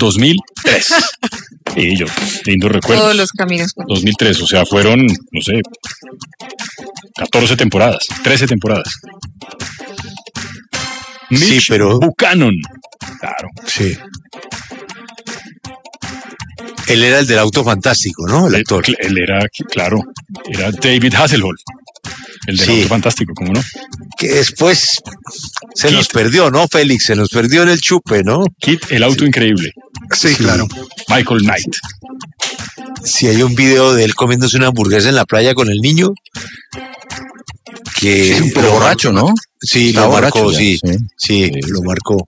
2003. Y yo, lindo recuerdo. Todos los caminos. 2003, o sea, fueron, no sé, 14 temporadas, 13 temporadas. Mitch Sí, pero... Buchanan. Claro. Sí. Él era el del auto fantástico, ¿no? El actor. Él era, claro, era David Hasselhoff. El del auto fantástico, ¿cómo no? Que después se nos perdió, ¿no, Félix? Se nos perdió en el chupe, ¿no? Kit, el auto increíble. Sí, claro. Michael Knight. Sí, hay un video de él comiéndose una hamburguesa en la playa con el niño. Que sí, pero borracho, ¿no? Sí, lo marcó, sí, lo marcó.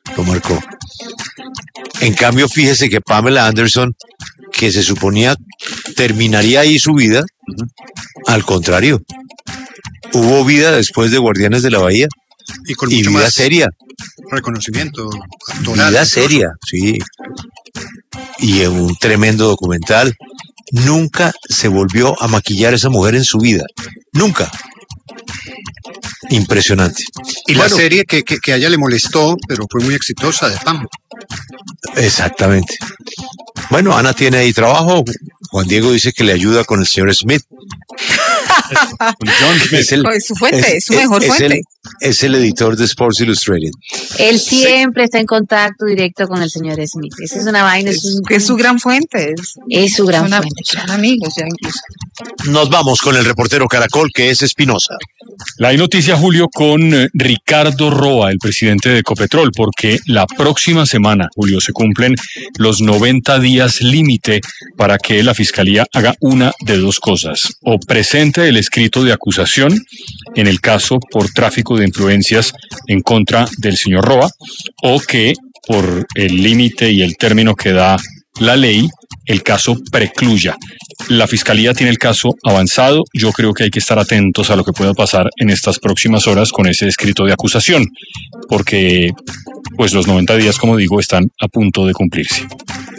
En cambio, fíjese que Pamela Anderson, que se suponía terminaría ahí su vida, al contrario, hubo vida después de Guardianes de la Bahía Y con y mucho vida más seria, reconocimiento actoral. vida seria, sí, y en un tremendo documental. Nunca se volvió a maquillar esa mujer en su vida, nunca. Impresionante. Y la serie que a ella le molestó, pero fue muy exitosa, de Pam. Exactamente. Bueno, Ana tiene ahí trabajo. Juan Diego dice que le ayuda con el señor Smith. John Smith. Es su fuente, es su mejor fuente. Es el editor de Sports Illustrated. Él siempre está en contacto directo con el señor Smith. Esa es una vaina. Es su gran fuente. Es su gran fuente. Son amigos ya incluso. Nos vamos con el reportero Caracol, que es Espinosa. La noticia, Julio, con Ricardo Roa, el presidente de Ecopetrol, porque la próxima semana, Julio, se cumplen los 90 días límite para que la Fiscalía haga una de dos cosas. O presente el escrito de acusación en el caso por tráfico de influencias en contra del señor Roa, o que por el límite y el término que da la ley, el caso precluya. La Fiscalía tiene el caso avanzado. Yo creo que hay que estar atentos a lo que pueda pasar en estas próximas horas con ese escrito de acusación, porque pues los 90 días, como digo, están a punto de cumplirse.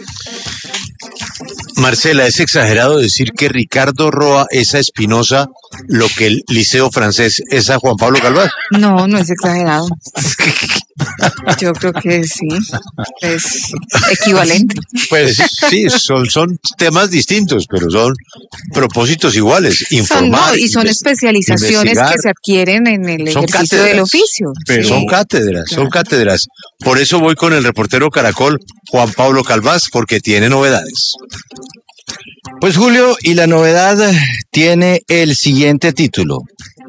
Marcela, ¿es exagerado decir que Ricardo Roa es a Espinosa lo que el Liceo Francés es a Juan Pablo Calvás? No, no es exagerado. Yo creo que sí, es equivalente. Pues sí, son temas distintos, pero son propósitos iguales. Informar, son especializaciones que se adquieren en el ejercicio del oficio. Pero son cátedras. Por eso voy con el reportero Caracol, Juan Pablo Calvás, porque tiene novedades. Pues Julio, y la novedad tiene el siguiente título.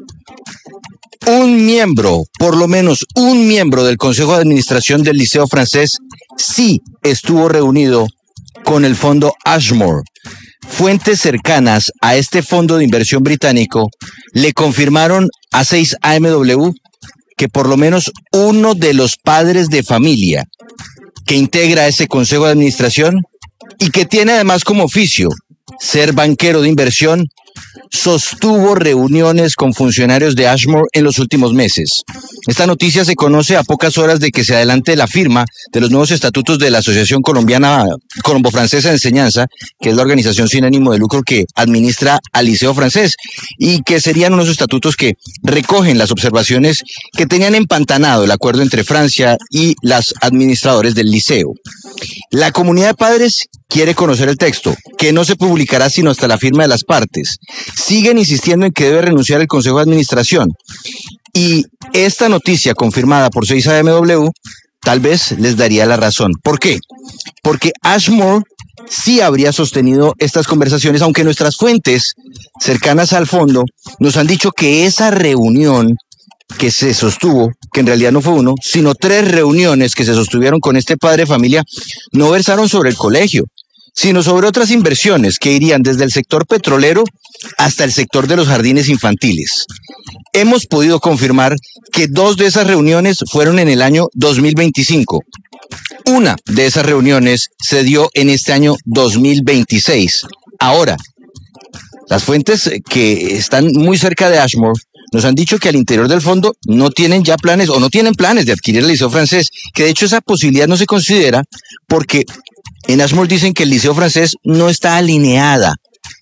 Un miembro, por lo menos un miembro del Consejo de Administración del Liceo Francés sí estuvo reunido con el fondo Ashmore. Fuentes cercanas a este fondo de inversión británico le confirmaron a 6AMW que por lo menos uno de los padres de familia que integra ese Consejo de Administración y que tiene además como oficio ser banquero de inversión, sostuvo reuniones con funcionarios de Ashmore en los últimos meses. Esta noticia se conoce a pocas horas de que se adelante la firma de los nuevos estatutos de la Asociación Colombo-Francesa de Enseñanza, que es la organización sin ánimo de lucro que administra al Liceo Francés, y que serían unos estatutos que recogen las observaciones que tenían empantanado el acuerdo entre Francia y los administradores del liceo. La comunidad de padres quiere conocer el texto, que no se publicará sino hasta la firma de las partes. Siguen insistiendo en que debe renunciar el Consejo de Administración. Y esta noticia confirmada por 6AMW tal vez les daría la razón. ¿Por qué? Porque Ashmore sí habría sostenido estas conversaciones, aunque nuestras fuentes cercanas al fondo nos han dicho que esa reunión que se sostuvo, que en realidad no fue uno, sino 3 reuniones que se sostuvieron con este padre de familia, no versaron sobre el colegio, sino sobre otras inversiones que irían desde el sector petrolero hasta el sector de los jardines infantiles. Hemos podido confirmar que 2 de esas reuniones fueron en el año 2025. Una de esas reuniones se dio en este año 2026. Ahora, las fuentes que están muy cerca de Ashmore nos han dicho que al interior del fondo no tienen ya planes o no tienen planes de adquirir el Liceo Francés, que de hecho esa posibilidad no se considera porque en Ashmore dicen que el Liceo Francés no está alineado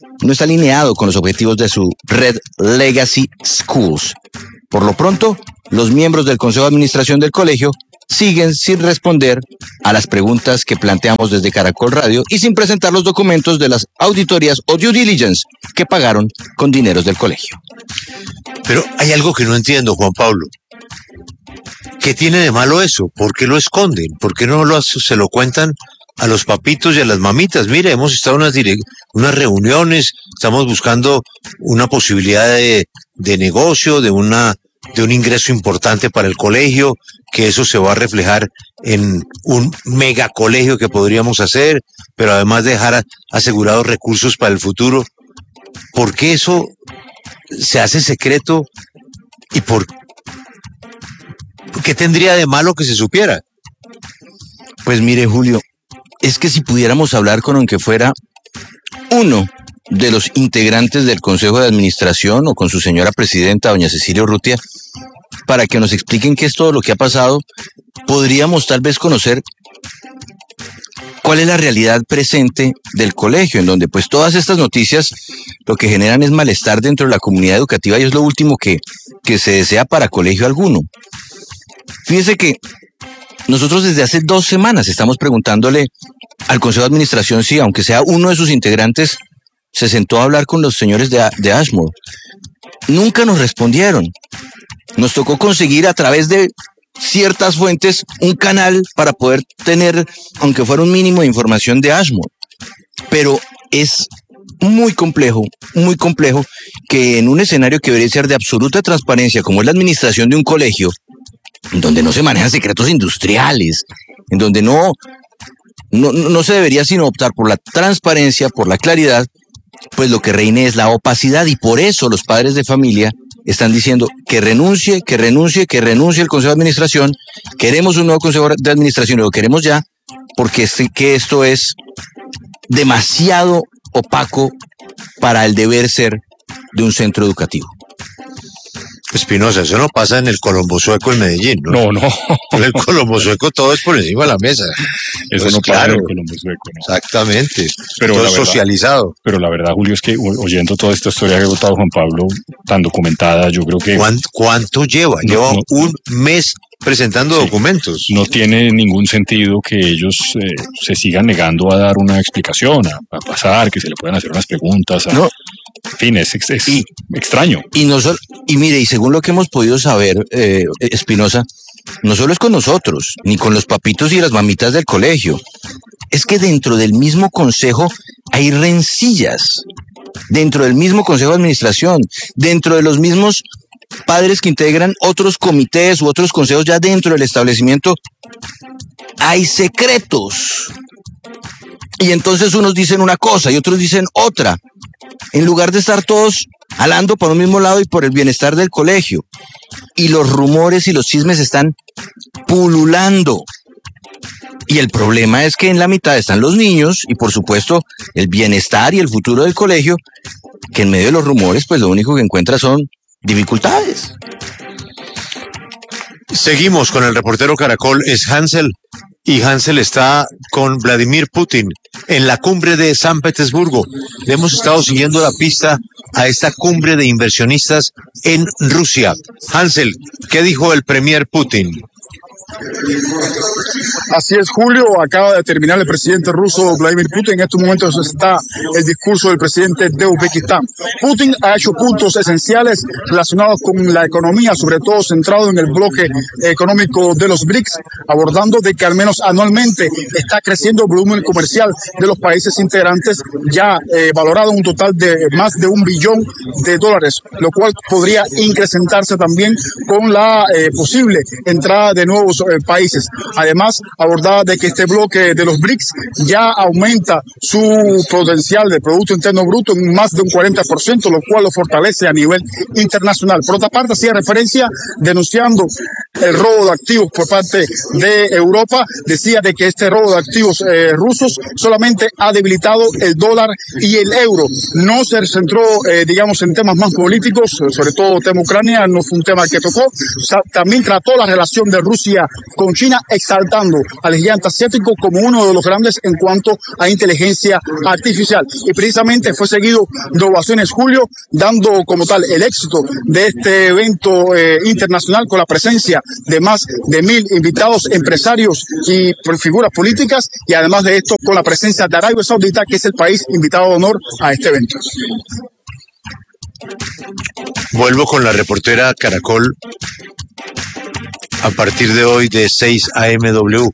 con los objetivos de su red Legacy Schools. Por lo pronto, los miembros del Consejo de Administración del colegio siguen sin responder a las preguntas que planteamos desde Caracol Radio y sin presentar los documentos de las auditorías o due diligence que pagaron con dineros del colegio. Pero hay algo que no entiendo, Juan Pablo. ¿Qué tiene de malo eso? ¿Por qué lo esconden? ¿Por qué no se lo cuentan a los papitos y a las mamitas? Mire, hemos estado en unas reuniones, estamos buscando una posibilidad de negocio, de un ingreso importante para el colegio, que eso se va a reflejar en un megacolegio que podríamos hacer, pero además dejar asegurados recursos para el futuro. ¿Por qué eso se hace secreto y por qué tendría de malo que se supiera? Pues mire, Julio, es que si pudiéramos hablar con aunque fuera uno de los integrantes del Consejo de Administración o con su señora presidenta, doña Cecilia Urrutia, para que nos expliquen qué es todo lo que ha pasado, podríamos tal vez conocer cuál es la realidad presente del colegio, en donde pues todas estas noticias lo que generan es malestar dentro de la comunidad educativa y es lo último que se desea para colegio alguno. Fíjese que nosotros desde hace 2 semanas estamos preguntándole al Consejo de Administración si, aunque sea uno de sus integrantes, se sentó a hablar con los señores de Ashmore. Nunca nos respondieron. Nos tocó conseguir a través de ciertas fuentes un canal para poder tener, aunque fuera un mínimo de información de Ashmore. Pero es muy complejo que en un escenario que debería ser de absoluta transparencia, como es la administración de un colegio, en donde no se manejan secretos industriales, en donde no se debería sino optar por la transparencia, por la claridad, pues lo que reine es la opacidad y por eso los padres de familia están diciendo que renuncie el Consejo de Administración, queremos un nuevo Consejo de Administración y lo queremos ya, porque que esto es demasiado opaco para el deber ser de un centro educativo. Espinosa, eso no pasa en el Colombo Sueco en Medellín, ¿no? No. En el Colombo Sueco todo es por encima de la mesa. Eso Pues no pasa claro, en el Colombo Sueco, ¿no? Exactamente. Pero todo la es verdad, socializado. Pero la verdad, Julio, es que oyendo toda esta historia que ha contado Juan Pablo, tan documentada, yo creo que ¿Cuánto lleva? Lleva un mes presentando Sí. documentos. no tiene ningún sentido que ellos se sigan negando a dar una explicación, a pasar, que se le puedan hacer unas preguntas. No. En fin, es extraño. Y mire, y según lo que hemos podido saber, Espinosa, no solo es con nosotros, ni con los papitos y las mamitas del colegio, es que dentro del mismo consejo hay rencillas, dentro del mismo consejo de administración, dentro de los mismos padres que integran otros comités u otros consejos ya dentro del establecimiento, hay secretos. Y entonces unos dicen una cosa y otros dicen otra, en lugar de estar todos jalando por un mismo lado y por el bienestar del colegio. Y los rumores y los chismes están pululando. Y el problema es que en la mitad están los niños y por supuesto el bienestar y el futuro del colegio, que en medio de los rumores pues lo único que encuentra son dificultades. Seguimos con el reportero Caracol, es Hansel, y Hansel está con Vladimir Putin en la cumbre de San Petersburgo. Le hemos estado siguiendo la pista a esta cumbre de inversionistas en Rusia. Hansel, ¿qué dijo el premier Putin? Así es, Julio, acaba de terminar el presidente ruso Vladimir Putin. En estos momentos está el discurso del presidente de Uzbekistán. Putin ha hecho puntos esenciales relacionados con la economía, sobre todo centrado en el bloque económico de los BRICS, abordando de que al menos anualmente está creciendo el volumen comercial de los países integrantes, ya valorado un total de más de $1 billón, lo cual podría incrementarse también con la posible entrada de nuevos países. Además, abordaba de que este bloque de los BRICS ya aumenta su potencial de Producto Interno Bruto en más de un 40%, lo cual lo fortalece a nivel internacional. Por otra parte, hacía referencia denunciando el robo de activos por parte de Europa. Decía de que este robo de activos rusos solamente ha debilitado el dólar y el euro. No se centró, digamos, en temas más políticos, sobre todo el tema Ucrania, no fue un tema que tocó. O sea, también trató la relación de Rusia con China, exaltando al gigante asiático como uno de los grandes en cuanto a inteligencia artificial. Y precisamente fue seguido de ovaciones, Julio, dando como tal el éxito de este evento internacional con la presencia de más de 1,000 invitados, empresarios y figuras políticas, y además de esto con la presencia de Arabia Saudita, que es el país invitado de honor a este evento. Vuelvo con la reportera Caracol a partir de hoy de 6 AMW,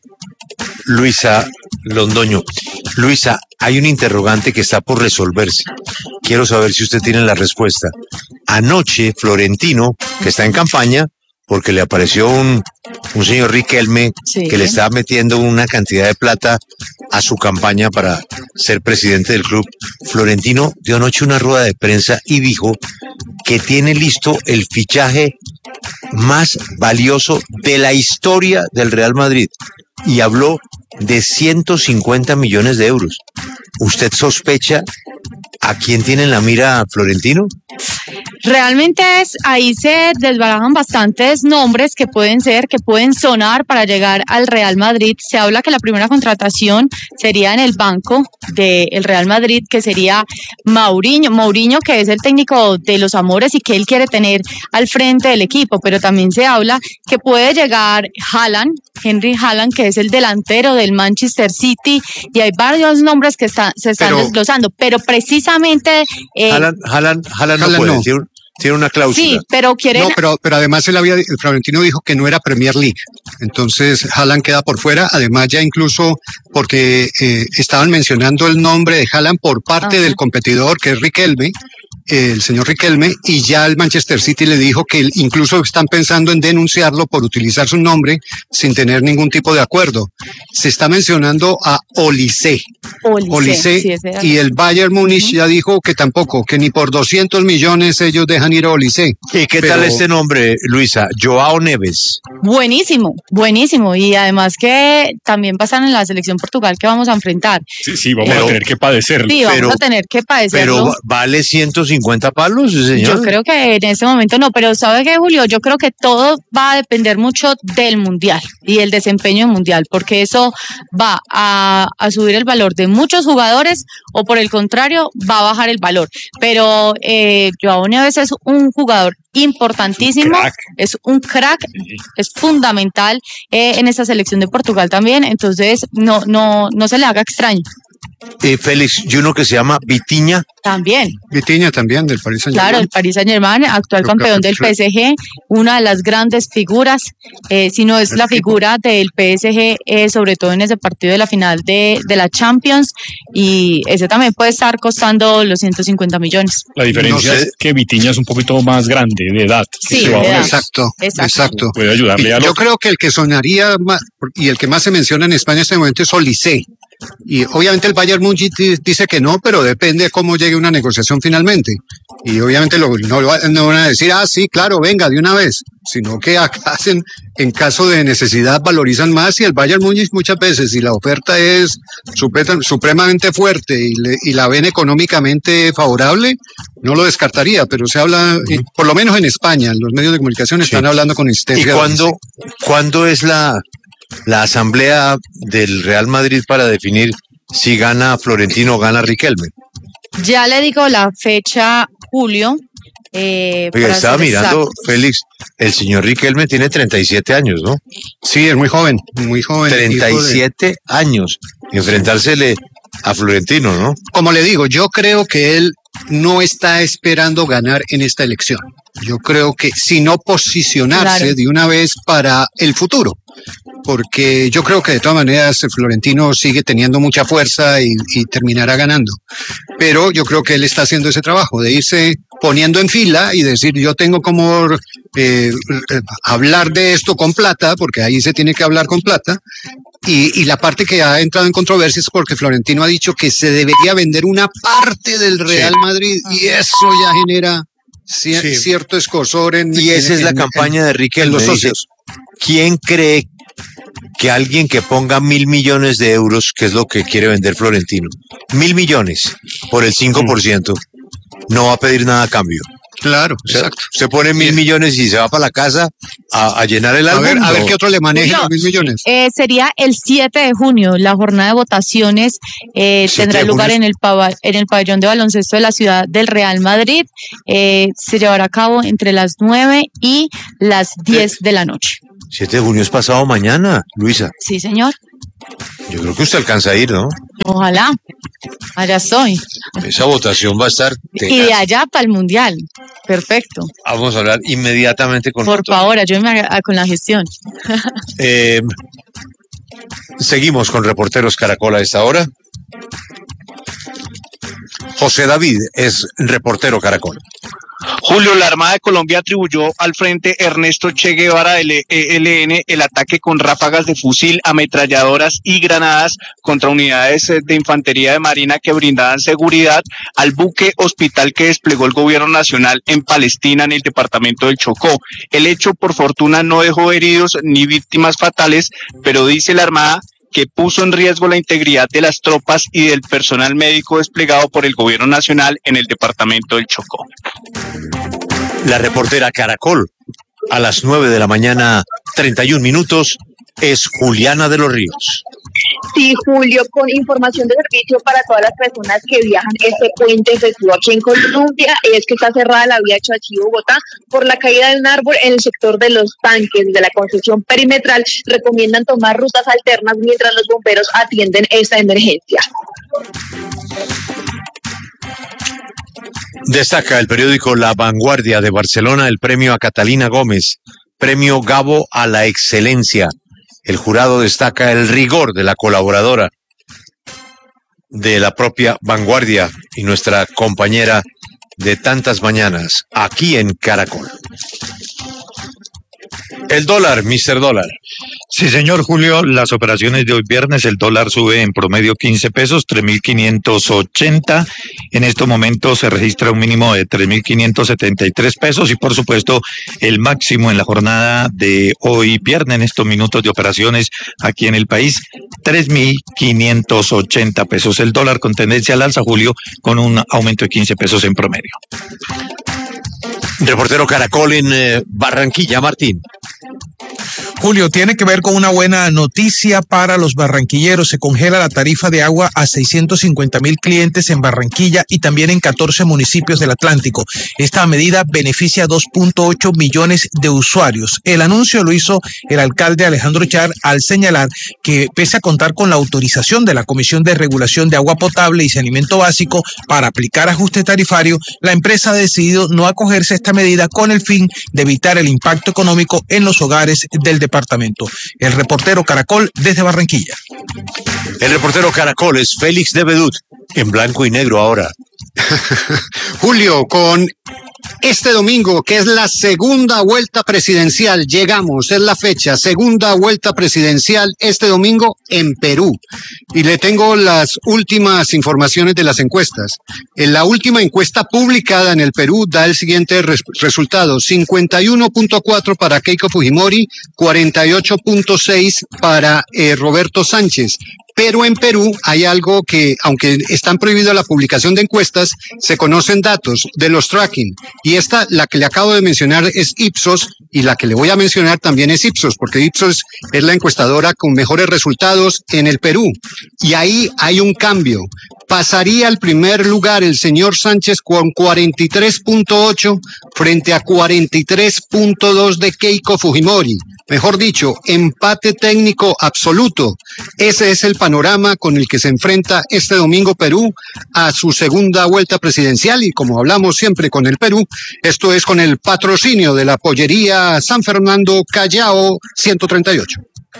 Luisa Londoño. Luisa, hay un interrogante que está por resolverse. Quiero saber si usted tiene la respuesta. Anoche, Florentino, que está en campaña, porque le apareció un señor Riquelme que le estaba metiendo una cantidad de plata a su campaña para ser presidente del club. Florentino dio anoche una rueda de prensa y dijo que tiene listo el fichaje más valioso de la historia del Real Madrid y habló de 150 millones de euros. ¿Usted sospecha a quién tiene en la mira Florentino? Realmente ahí se desbarajan bastantes nombres que pueden sonar para llegar al Real Madrid. Se habla que la primera contratación sería en el banco del Real Madrid, que sería Mourinho, que es el técnico de los amores y que él quiere tener al frente del equipo, pero también se habla que puede llegar Henry Haaland, que es el delantero del Manchester City, y hay varios nombres que se están desglosando, pero precisamente Haaland no puede decir. Tiene una cláusula. Sí, pero quieren... No, pero además Florentino dijo que no era Premier League. Entonces Haaland queda por fuera. Además ya incluso porque estaban mencionando el nombre de Haaland por parte del competidor, que es Riquelme, el señor Riquelme, y ya el Manchester City le dijo que incluso están pensando en denunciarlo por utilizar su nombre sin tener ningún tipo de acuerdo. Se está mencionando a Olise, sí, y el Bayern Múnich ya dijo que tampoco, que ni por 200 millones ellos dejan ir a Olise. ¿Y qué tal este nombre, Luisa? Joao Neves. Buenísimo, y además que también pasan en la selección Portugal que vamos a enfrentar. Sí, vamos a tener que padecerlo. Sí, vamos a tener que padecerlo. Pero vale 150 palos, señor. Yo creo que en este momento no, pero ¿sabe qué, Julio? Yo creo que todo va a depender mucho del Mundial y el desempeño mundial, porque eso va a subir el valor de muchos jugadores o por el contrario va a bajar el valor. Pero Joao Neves es un jugador importantísimo, es un crack, es fundamental en esta selección de Portugal también, entonces no se le haga extraño. Félix, y uno que se llama Vitinha. Vitinha también, del Paris Saint-Germain. Claro, el Paris Saint-Germain, actual campeón del PSG, una de las grandes figuras, si no es la figura del PSG, sobre todo en ese partido de la final de la Champions, y ese también puede estar costando los 150 millones. La diferencia es que Vitinha es un poquito más grande de edad. Sí, de edad. Exacto. Puede ayudarle a Yo creo que el que sonaría más, y el que más se menciona en España en este momento es Olise. Y obviamente el Bayern Múnich dice que no, pero depende de cómo llegue una negociación finalmente. Y obviamente no van a decir, sí, claro, venga, de una vez, sino que acá en caso de necesidad valorizan más, y el Bayern Múnich muchas veces, si la oferta es supremamente fuerte y la ven económicamente favorable, no lo descartaría, pero se habla, por lo menos en España, los medios de comunicación están hablando con insistencia. ¿Y cuándo es la asamblea del Real Madrid para definir si gana Florentino o gana Riquelme? Ya le digo la fecha, Julio. Oiga, estaba mirando, Félix, el señor Riquelme tiene 37 años, ¿no? Sí, es muy joven. 37 años. Enfrentársele a Florentino, ¿no? Como le digo, yo creo que él no está esperando ganar en esta elección. Yo creo que sino posicionarse de una vez para el futuro. Porque yo creo que de todas maneras Florentino sigue teniendo mucha fuerza y terminará ganando. Pero yo creo que él está haciendo ese trabajo de irse poniendo en fila y decir, yo tengo como hablar de esto con plata, porque ahí se tiene que hablar con plata. Y la parte que ha entrado en controversia es porque Florentino ha dicho que se debería vender una parte del Real Madrid, y eso ya genera cierto escosor y esa es la campaña de Riquelme, los socios. ¿Quién cree que alguien que ponga 1.000 millones de euros, que es lo que quiere vender Florentino, 1.000 millones por el 5%, no va a pedir nada a cambio? Claro, O sea, exacto. usted pone 1.000 millones y se va para la casa a llenar el álbum. A ver ¿no? qué otro le maneje No. los 1.000 millones. Sería el 7 de junio, la jornada de votaciones tendrá de lugar junio. en el pabellón de baloncesto de la ciudad del Real Madrid. Se llevará a cabo entre las 9 y las 10 de la noche. 7 de junio es pasado mañana, Luisa. Sí, señor. Yo creo que usted alcanza a ir, ¿no? Ojalá. Allá estoy. Esa votación va a estar Y de tenaz. allá para el Mundial. Perfecto. Vamos a hablar inmediatamente con Por Antonio. favor, ayúdeme con la gestión. Seguimos con Reporteros Caracol a esta hora. José David es reportero Caracol. Julio, la Armada de Colombia atribuyó al Frente Ernesto Che Guevara del ELN el ataque con ráfagas de fusil, ametralladoras y granadas contra unidades de infantería de marina que brindaban seguridad al buque hospital que desplegó el gobierno nacional en Palestina, en el departamento del Chocó. El hecho, por fortuna, no dejó heridos ni víctimas fatales, pero dice la Armada que puso en riesgo la integridad de las tropas y del personal médico desplegado por el gobierno nacional en el departamento del Chocó. La reportera Caracol, a las 9 de la mañana, 31 minutos, es Juliana de los Ríos. Sí, Julio, con información de servicio para todas las personas que viajan este puente festivo aquí en Colombia, es que está cerrada la vía Chachí-Bogotá por la caída de un árbol en el sector de los tanques. De la concesión perimetral recomiendan tomar rutas alternas mientras los bomberos atienden esta emergencia. Destaca el periódico La Vanguardia de Barcelona el premio a Catalina Gómez, premio Gabo a la excelencia. El jurado destaca el rigor de la colaboradora de la propia Vanguardia y nuestra compañera de tantas mañanas aquí en Caracol. El dólar, Mr. Dólar. Sí, señor Julio, las operaciones de hoy viernes, el dólar sube en promedio 15 pesos, 3.580. En estos momentos se registra un mínimo de 3.573 pesos y por supuesto el máximo en la jornada de hoy viernes, en estos minutos de operaciones aquí en el país, 3.580 pesos. El dólar con tendencia al alza, Julio, con un aumento de 15 pesos en promedio. Reportero Caracol en Barranquilla, Martín. Julio, tiene que ver con una buena noticia para los barranquilleros. Se congela la tarifa de agua a 650,000 clientes en Barranquilla y también en 14 municipios del Atlántico. Esta medida beneficia a 2.8 millones de usuarios. El anuncio lo hizo el alcalde Alejandro Char al señalar que pese a contar con la autorización de la Comisión de Regulación de Agua Potable y Saneamiento Básico para aplicar ajuste tarifario, la empresa ha decidido no acogerse a esta medida con el fin de evitar el impacto económico en los hogares del departamento. El reportero Caracol desde Barranquilla. El reportero Caracol es Félix de Bedut, en blanco y negro ahora. Julio, con este domingo, que es la segunda vuelta presidencial, llegamos, es la fecha, segunda vuelta presidencial este domingo en Perú. Y le tengo las últimas informaciones de las encuestas. En la última encuesta publicada en el Perú da el siguiente resultado: 51.4 para Keiko Fujimori, 48.6 para Roberto Sánchez. Pero en Perú hay algo que, aunque están prohibido la publicación de encuestas, se conocen datos de los tracking. Y esta, la que le acabo de mencionar, es Ipsos, y la que le voy a mencionar también es Ipsos, porque Ipsos es la encuestadora con mejores resultados en el Perú. Y ahí hay un cambio. Pasaría al primer lugar el señor Sánchez con 43.8 frente a 43.2 de Keiko Fujimori. Mejor dicho, empate técnico absoluto. Ese es el panorama con el que se enfrenta este domingo Perú a su segunda vuelta presidencial, y como hablamos siempre con el Perú, esto es con el patrocinio de la pollería San Fernando Callao 138.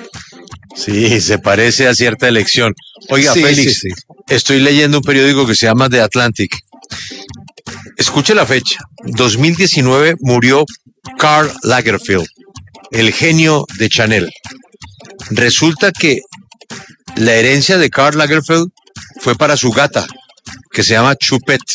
Sí, se parece a cierta elección. Oiga, Sí, Félix, sí, sí. estoy leyendo un periódico que se llama The Atlantic. Escuche la fecha. 2019 murió Karl Lagerfeld, el genio de Chanel. Resulta que la herencia de Karl Lagerfeld fue para su gata, que se llama Chupette.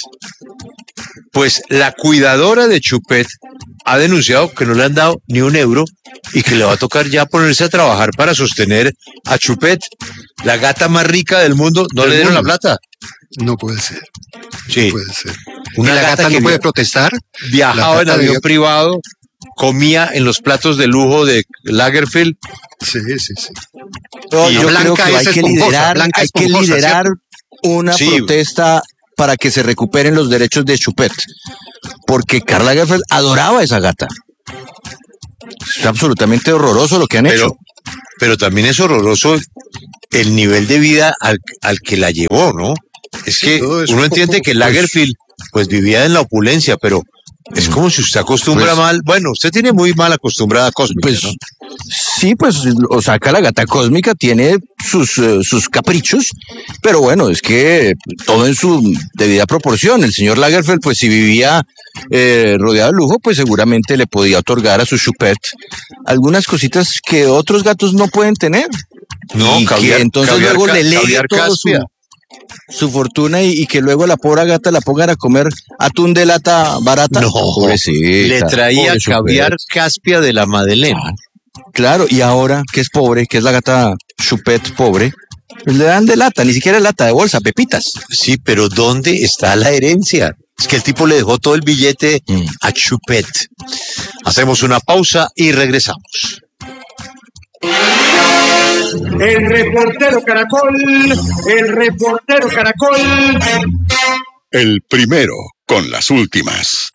Pues la cuidadora de Chupette ha denunciado que no le han dado ni un euro y que le va a tocar ya ponerse a trabajar para sostener a Chupette, la gata más rica del mundo. ¿No le dieron la plata? No puede ser. Sí. No puede ser. Una ¿Y la gata no puede protestar? Viajaba en avión privado, comía en los platos de lujo de Lagerfeld. Sí. No, Y yo creo Blanca que es esponjosa, hay que liderar una Sí. protesta para que se recuperen los derechos de Chupet, porque Karl Lagerfeld adoraba a esa gata. Es absolutamente horroroso lo que han hecho. Pero también es horroroso el nivel de vida al que la llevó, ¿no? Es que todo es uno un entiende poco, que Lagerfeld pues vivía en la opulencia, pero es como si usted acostumbra Pues- mal. Bueno, usted tiene muy mal acostumbrada cósmica, Pues ¿no? sí, pues o saca la gata cósmica, tiene sus caprichos, pero bueno, es que todo en su debida proporción. El señor Lagerfeld, pues si vivía rodeado de lujo, pues seguramente le podía otorgar a su Chupet algunas cositas que otros gatos no pueden tener. No, Y que entonces luego le legue caviar todo Caspia. su fortuna y que luego la pobre gata la pongan a comer atún de lata barata. No, Pobrecita, le traía pobre Chupet. caviar Caspia de la Madeleine. Claro, y ahora que es pobre, que es la gata Chupet pobre, pues le dan de lata, ni siquiera lata de bolsa, pepitas. Sí, pero ¿dónde está la herencia? Es que el tipo le dejó todo el billete a Chupet. Hacemos una pausa y regresamos. El reportero Caracol. El primero con las últimas.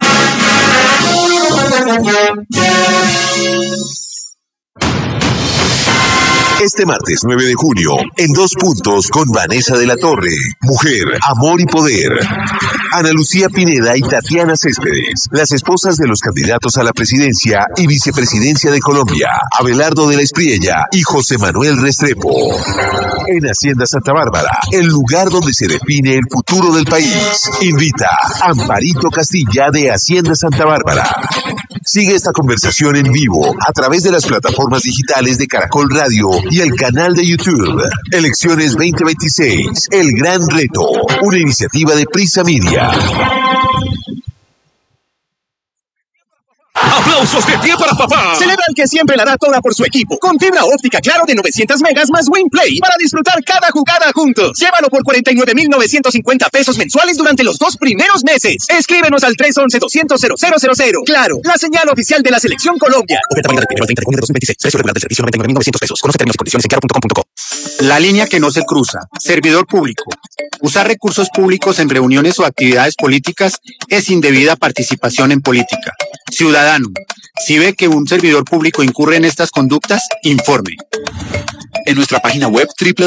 Este martes 9 de junio, en 2 puntos con Vanessa de la Torre, Mujer, Amor y Poder. Ana Lucía Pineda y Tatiana Céspedes, las esposas de los candidatos a la presidencia y vicepresidencia de Colombia, Abelardo de la Espriella y José Manuel Restrepo. En Hacienda Santa Bárbara, el lugar donde se define el futuro del país. Invita Amparito Castilla de Hacienda Santa Bárbara. Sigue esta conversación en vivo a través de las plataformas digitales de Caracol Radio y el canal de YouTube. Elecciones 2026, El Gran Reto, una iniciativa de Prisa Media. ¡Aplausos de pie para papá! Celebra el que siempre la da toda por su equipo. Con fibra óptica Claro de 900 megas más WinPlay para disfrutar cada jugada juntos. Llévalo por 49,950 pesos mensuales durante los 2 primeros meses. Escríbenos al 311-200-0000. Claro, la señal oficial de la Selección Colombia. Oferta válida del 1 al 30 de junio de 2026. Precio regular del servicio 99,900 pesos. Conoce términos y condiciones en claro.com.co. La línea que no se cruza. Servidor público. Usar recursos públicos en reuniones o actividades políticas es indebida participación en política. Ciudadano, si ve que un servidor público incurre en estas conductas, informe. En nuestra página web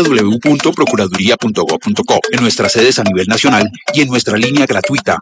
www.procuraduría.gov.co, en nuestras sedes a nivel nacional y en nuestra línea gratuita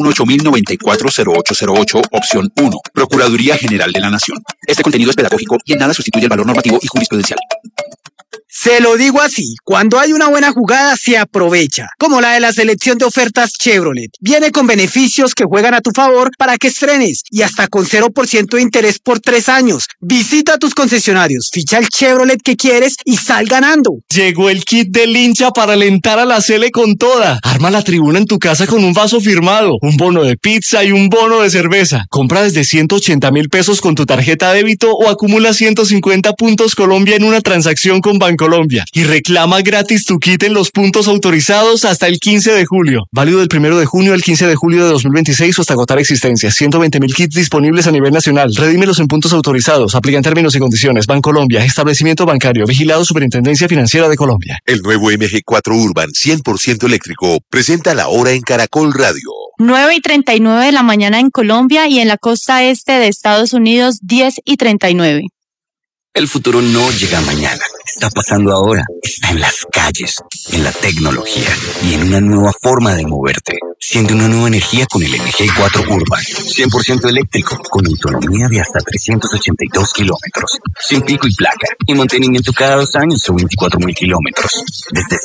018-094-0808, opción 1, Procuraduría General de la Nación. Este contenido es pedagógico y en nada sustituye el valor normativo y jurisprudencial. Se lo digo así, cuando hay una buena jugada se aprovecha, como la de la selección de ofertas Chevrolet. Viene con beneficios que juegan a tu favor para que estrenes y hasta con 0% de interés por 3 años. Visita tus concesionarios, ficha el Chevrolet que quieres y sal ganando. Llegó el kit del hincha para alentar a la Sele con toda. Arma la tribuna en tu casa con un vaso firmado, un bono de pizza y un bono de cerveza. Compra desde 180,000 pesos con tu tarjeta débito o acumula 150 puntos Colombia en una transacción con Bancolombia y reclama gratis tu kit en los puntos autorizados hasta el 15 de julio. Válido del 1 de junio al 15 de julio de 2026 o hasta agotar existencias. 120,000 kits disponibles a nivel nacional. Redímelos en puntos autorizados. Aplican términos y condiciones. Bancolombia, establecimiento bancario, vigilado Superintendencia Financiera de Colombia. El nuevo MG4 Urban 100% eléctrico presenta la hora en Caracol Radio. 9:39 de la mañana en Colombia y en la costa este de Estados Unidos 10:39. El futuro no llega mañana, está pasando ahora, está en las calles, en la tecnología y en una nueva forma de moverte. Siente una nueva energía con el MG4 Urban, 100% eléctrico, con autonomía de hasta 382 kilómetros, sin pico y placa, y mantenimiento cada 2 años o 24,000 kilómetros, desde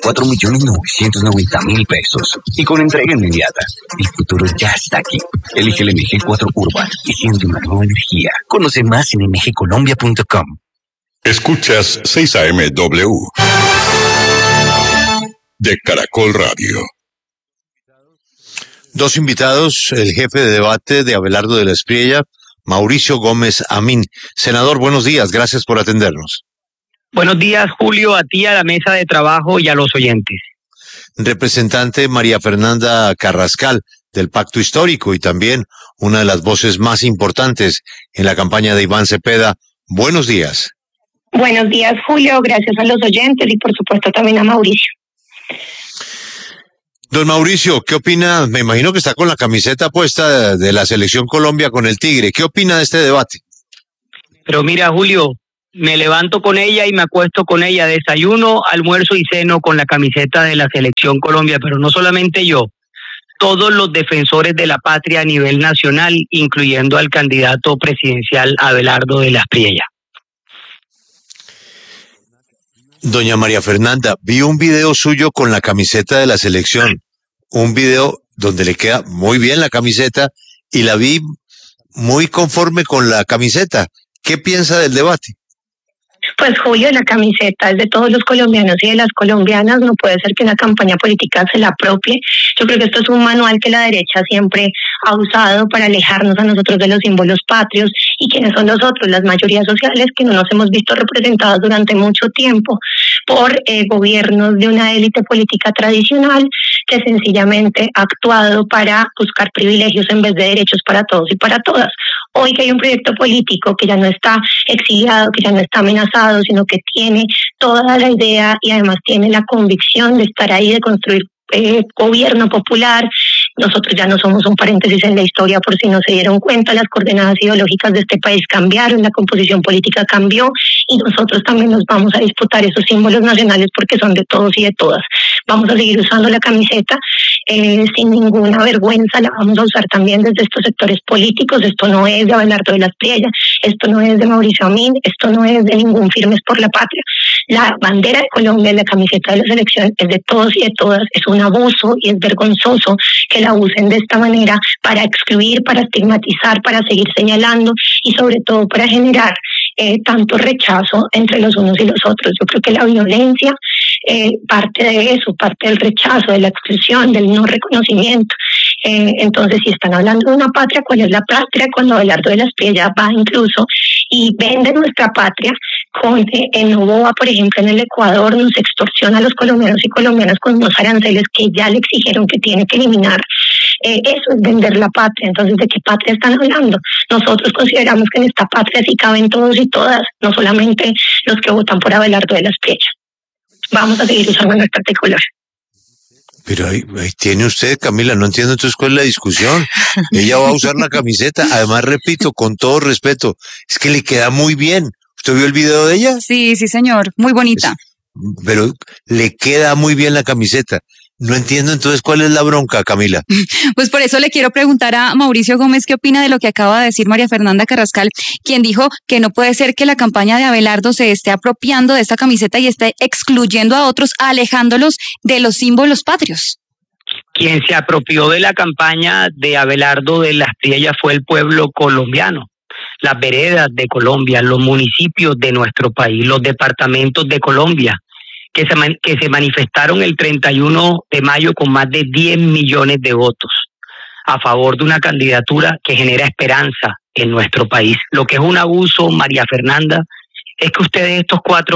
74,990,000 pesos, y con entrega inmediata. El futuro ya está aquí. Elige el MG4 Urban y siente una nueva energía. Conoce más en mgcolombia.com. Escuchas 6AMW de Caracol Radio. 2 invitados, el jefe de debate de Abelardo de la Espriella, Mauricio Gómez Amín. Senador, buenos días, gracias por atendernos. Buenos días, Julio, a ti, a la mesa de trabajo y a los oyentes. Representante María Fernanda Carrascal, del pacto histórico y también una de las voces más importantes en la campaña de Iván Cepeda. Buenos días. Buenos días, Julio. Gracias a los oyentes y, por supuesto, también a Mauricio. Don Mauricio, ¿qué opina? Me imagino que está con la camiseta puesta de la Selección Colombia con el Tigre. ¿Qué opina de este debate? Pero mira, Julio, me levanto con ella y me acuesto con ella, desayuno, almuerzo y ceno con la camiseta de la Selección Colombia, pero no solamente yo, todos los defensores de la patria a nivel nacional, incluyendo al candidato presidencial Abelardo de la Espriella. Doña María Fernanda, vi un video suyo con la camiseta de la selección, un video donde le queda muy bien la camiseta y la vi muy conforme con la camiseta. ¿Qué piensa del debate? Pues Julio, la camiseta es de todos los colombianos y de las colombianas, no puede ser que una campaña política se la apropie. Yo creo que esto es un manual que la derecha siempre ha usado para alejarnos a nosotros de los símbolos patrios. ¿Y quiénes son nosotros? Las mayorías sociales que no nos hemos visto representadas durante mucho tiempo por gobiernos de una élite política tradicional que sencillamente ha actuado para buscar privilegios en vez de derechos para todos y para todas. Hoy que hay un proyecto político que ya no está exiliado, que ya no está amenazado, sino que tiene toda la idea y además tiene la convicción de estar ahí, de construir gobierno popular. Nosotros ya no somos un paréntesis en la historia, por si no se dieron cuenta, las coordenadas ideológicas de este país cambiaron, la composición política cambió y nosotros también nos vamos a disputar esos símbolos nacionales porque son de todos y de todas. Vamos a seguir usando la camiseta sin ninguna vergüenza, la vamos a usar también desde estos sectores políticos. Esto no es de Abelardo de la Espriella, esto no es de Mauricio Amin, esto no es de ningún Firmes por la Patria. La bandera de Colombia, la camiseta de la selección es de todos y de todas, es un abuso y es vergonzoso que la usen de esta manera para excluir, para estigmatizar, para seguir señalando y sobre todo para generar tanto rechazo entre los unos y los otros. Yo creo que la violencia parte de eso, parte del rechazo, de la exclusión, del no reconocimiento. Entonces, si están hablando de una patria, ¿cuál es la patria? Cuando Abelardo de la Espriella va incluso y vende nuestra patria con en Novoa, por ejemplo, en el Ecuador, nos extorsiona a los colombianos y colombianas con unos aranceles que ya le exigieron que tiene que eliminar. Eso es vender la patria. Entonces, ¿de qué patria están hablando? Nosotros consideramos que en esta patria sí caben todos y todas, no solamente los que votan por Abelardo de la Espriella. Vamos a seguir usando nuestra tricolor. Pero ahí tiene usted, Camila, no entiendo entonces cuál es la discusión. Ella va a usar la camiseta, además repito, con todo respeto, es que le queda muy bien. ¿Usted vio el video de ella? Sí, sí, señor, muy bonita. Pero le queda muy bien la camiseta. No entiendo entonces cuál es la bronca, Camila. Pues por eso le quiero preguntar a Mauricio Gómez qué opina de lo que acaba de decir María Fernanda Carrascal, quien dijo que no puede ser que la campaña de Abelardo se esté apropiando de esta camiseta y esté excluyendo a otros, alejándolos de los símbolos patrios. Quien se apropió de la campaña de Abelardo de la Espriella fue el pueblo colombiano. Las veredas de Colombia, los municipios de nuestro país, los departamentos de Colombia, que se manifestaron el 31 de mayo con más de 10 millones de votos a favor de una candidatura que genera esperanza en nuestro país. Lo que es un abuso, María Fernanda, es que ustedes estos 4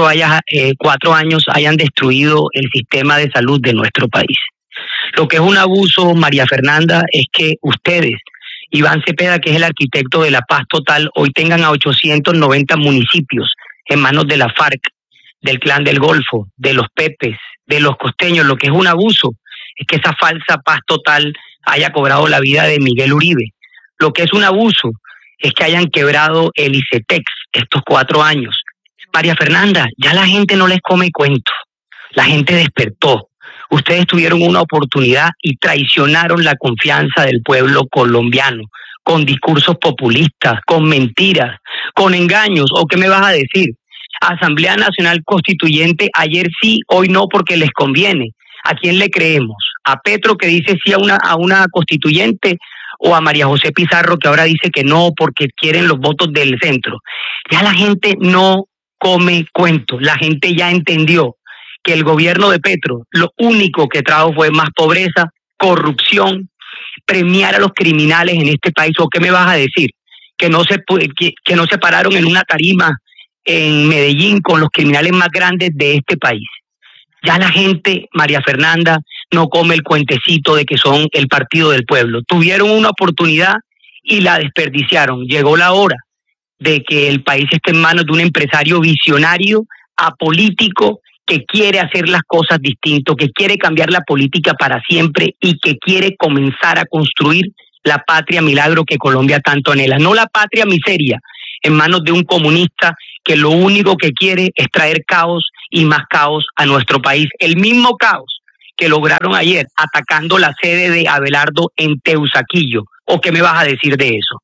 años hayan destruido el sistema de salud de nuestro país. Lo que es un abuso, María Fernanda, es que ustedes, Iván Cepeda, que es el arquitecto de la paz total, hoy tengan a 890 municipios en manos de la FARC, del Clan del Golfo, de los Pepes, de los costeños. Lo que es un abuso es que esa falsa paz total haya cobrado la vida de Miguel Uribe. Lo que es un abuso es que hayan quebrado el ICETEX estos 4 años. María Fernanda, ya la gente no les come cuento, la gente despertó. Ustedes tuvieron una oportunidad y traicionaron la confianza del pueblo colombiano con discursos populistas, con mentiras, con engaños. ¿O qué me vas a decir? Asamblea Nacional Constituyente, ayer sí, hoy no porque les conviene. ¿A quién le creemos? ¿A Petro, que dice sí a una constituyente, o a María José Pizarro, que ahora dice que no porque quieren los votos del centro? Ya la gente no come cuentos, la gente ya entendió que el gobierno de Petro lo único que trajo fue más pobreza, corrupción, premiar a los criminales en este país. ¿O qué me vas a decir? Que no se pararon en una tarima en Medellín con los criminales más grandes de este país. Ya la gente, María Fernanda, no come el cuentecito de que son el partido del pueblo. Tuvieron una oportunidad y la desperdiciaron. Llegó la hora de que el país esté en manos de un empresario visionario, apolítico, que quiere hacer las cosas distinto, que quiere cambiar la política para siempre y que quiere comenzar a construir la patria milagro que Colombia tanto anhela. No la patria miseria en manos de un comunista que lo único que quiere es traer caos y más caos a nuestro país. El mismo caos que lograron ayer atacando la sede de Abelardo en Teusaquillo. ¿O qué me vas a decir de eso?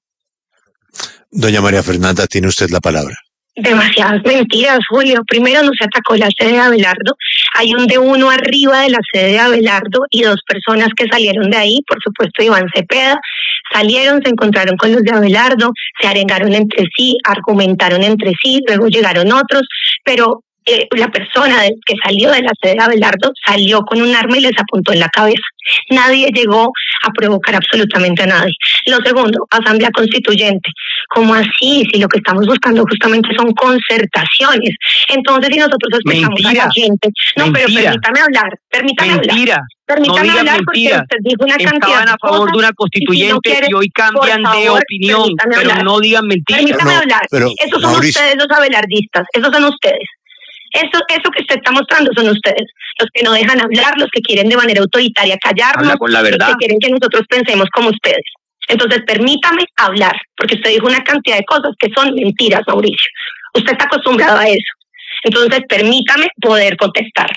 Doña María Fernanda, tiene usted la palabra. Demasiadas mentiras, Julio. Primero no se atacó la sede de Abelardo. Hay un D1 arriba de la sede de Abelardo y 2 personas que salieron de ahí, por supuesto Iván Cepeda, salieron, se encontraron con los de Abelardo, se arengaron entre sí, argumentaron entre sí, luego llegaron otros, pero la persona que salió de la sede de Abelardo salió con un arma y les apuntó en la cabeza. Nadie llegó a provocar absolutamente a nadie. Lo segundo, Asamblea Constituyente. ¿Cómo así? Si lo que estamos buscando justamente son concertaciones. Entonces, si nosotros escuchamos a la gente... No, pero permítame hablar. Permítame hablar porque usted dijo una cantidad Estaban a favor de una constituyente y hoy cambian de opinión, pero no digan mentiras. Permítame hablar. Esos son ustedes los abelardistas. Esos son ustedes. Eso que usted está mostrando son ustedes, los que no dejan hablar, los que quieren de manera autoritaria callarnos, habla con la verdad, los que quieren que nosotros pensemos como ustedes. Entonces, permítame hablar, porque usted dijo una cantidad de cosas que son mentiras, Mauricio. Usted está acostumbrado a eso. Entonces, permítame poder contestarle.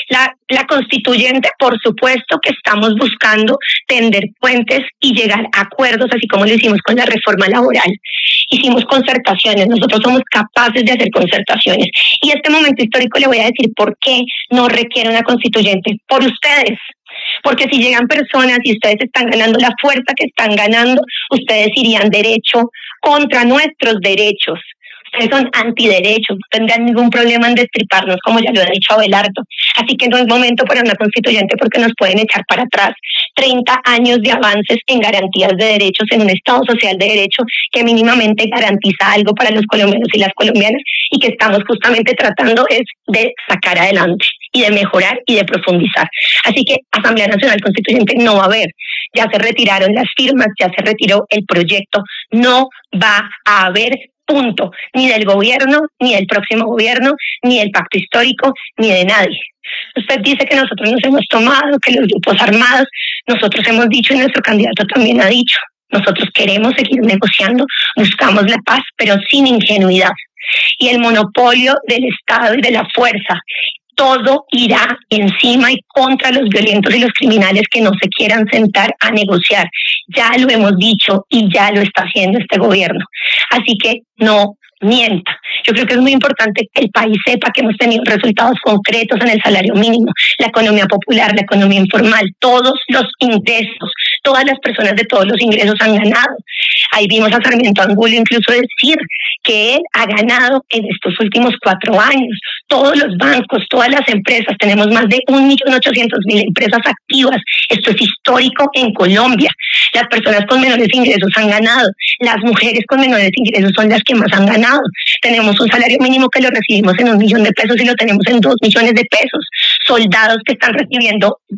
La constituyente, por supuesto que estamos buscando tender puentes y llegar a acuerdos, así como lo hicimos con la reforma laboral. Hicimos concertaciones, nosotros somos capaces de hacer concertaciones. Y este momento histórico le voy a decir por qué no requiere una constituyente. Por ustedes. Porque si llegan personas y ustedes están ganando la fuerza que están ganando, ustedes irían derecho contra nuestros derechos. Ustedes son antiderechos, no tendrán ningún problema en destriparnos, como ya lo ha dicho Abelardo. Así que no es momento para una constituyente porque nos pueden echar para atrás 30 años de avances en garantías de derechos en un Estado social de derecho que mínimamente garantiza algo para los colombianos y las colombianas y que estamos justamente tratando es de sacar adelante y de mejorar y de profundizar. Así que Asamblea Nacional Constituyente no va a haber. Ya se retiraron las firmas, ya se retiró el proyecto, no va a haber. Punto. Ni del gobierno, ni del próximo gobierno, ni del pacto histórico, ni de nadie. Usted dice que nosotros nos hemos tomado, que los grupos armados, nosotros hemos dicho y nuestro candidato también ha dicho, nosotros queremos seguir negociando, buscamos la paz, pero sin ingenuidad. Y el monopolio del Estado y de la fuerza, todo irá encima y contra los violentos y los criminales que no se quieran sentar a negociar. Ya lo hemos dicho y ya lo está haciendo este gobierno. Así que no mienta. Yo creo que es muy importante que el país sepa que hemos tenido resultados concretos en el salario mínimo, la economía popular, la economía informal, todos los ingresos, todas las personas de todos los ingresos han ganado. Ahí vimos a Sarmiento Angulo incluso decir que él ha ganado en estos últimos 4 años. Todos los bancos, todas las empresas, tenemos más de 1.800.000 empresas activas. Esto es histórico en Colombia. Las personas con menores ingresos han ganado. Las mujeres con menores ingresos son las que más han ganado. Tenemos un salario mínimo que lo recibimos en 1 millón de pesos y lo tenemos en 2 millones de pesos. Soldados que recibían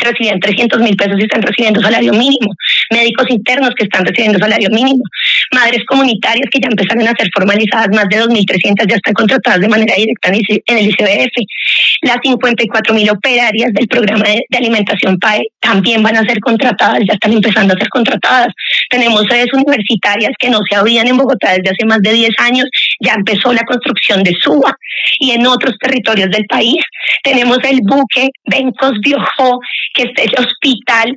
300.000 pesos y están recibiendo salario mínimo. Médicos internos que están recibiendo salario mínimo. Madres comunitarias que ya empezaron a ser formalizadas, más de 2.300 ya están contratadas de manera directa en el ICBF. Las 54.000 operarias del programa de alimentación PAE también van a ser contratadas, ya están empezando a ser contratadas. Tenemos sedes universitarias que no se abrían en Bogotá desde hace más de 10 años, ya empezó la construcción de SUA y en otros territorios del país. Tenemos el buque Bencos Biojó, que es el hospital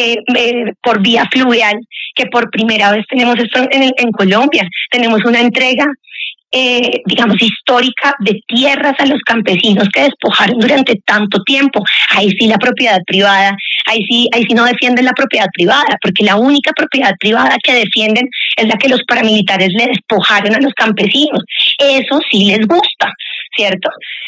por vía fluvial, que por primera vez tenemos esto en Colombia. Tenemos una entrega digamos, histórica de tierras a los campesinos que despojaron durante tanto tiempo. Ahí sí la propiedad privada, ahí sí no defienden la propiedad privada, porque la única propiedad privada que defienden es la que los paramilitares le despojaron a los campesinos. Eso sí les gusta, ¿cierto?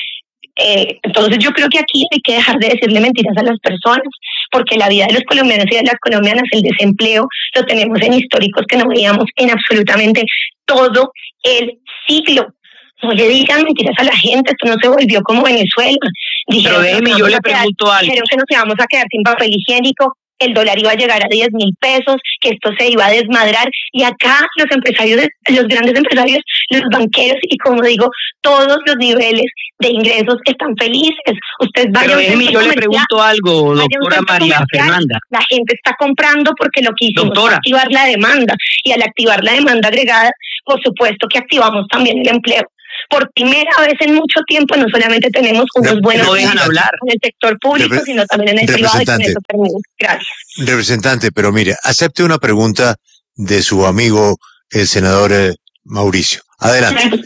Entonces yo creo que aquí hay que dejar de decirle mentiras a las personas, porque la vida de los colombianos y de las colombianas, el desempleo, lo tenemos en históricos que no veíamos en absolutamente todo el siglo. No le digan mentiras a la gente, esto no se volvió como Venezuela. Pero déjeme, yo le pregunto algo. Dijeron que nos íbamos a quedar sin papel higiénico, el dólar iba a llegar a 10.000 pesos, que esto se iba a desmadrar, y acá los empresarios, los grandes empresarios, los banqueros y, como digo, todos los niveles de ingresos están felices. Usted vaya. Pero déjeme, yo le pregunto algo, doctora María Fernanda. La gente está comprando porque lo que hicimos Doctora, fue activar la demanda, y al activar la demanda agregada, por supuesto que activamos también el empleo. Por primera vez en mucho tiempo no solamente tenemos unos buenos hablar en el sector público, sino también en el privado, y con eso termino. Gracias. Representante, pero mire, acepte una pregunta de su amigo, el senador Mauricio. Adelante.